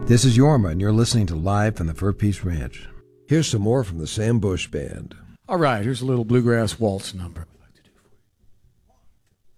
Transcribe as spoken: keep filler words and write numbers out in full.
This is Yorma, and you're listening to Live from the Fur Peace Ranch. Here's some more from the Sam Bush Band. All right, here's a little bluegrass waltz number.